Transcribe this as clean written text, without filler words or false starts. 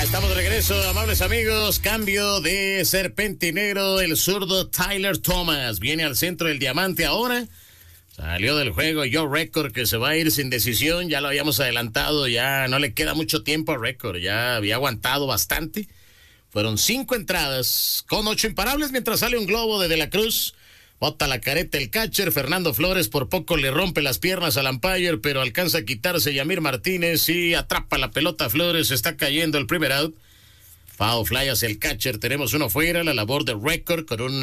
Estamos de regreso, amables amigos. Cambio de serpentinero. El zurdo Tyler Thomas viene al centro del diamante ahora. Salió del juego Joe Record, que se va a ir sin decisión. Ya lo habíamos adelantado. Ya no le queda mucho tiempo a Record. Ya había aguantado bastante. Fueron 5 entradas con 8 imparables mientras sale un globo de la Cruz. Bota la careta el catcher. Fernando Flores por poco le rompe las piernas al umpire, pero alcanza a quitarse Yamir Martínez y atrapa la pelota a Flores. Está cayendo el primer out. Foul fly hacia el catcher. Tenemos uno fuera. La labor de Record con un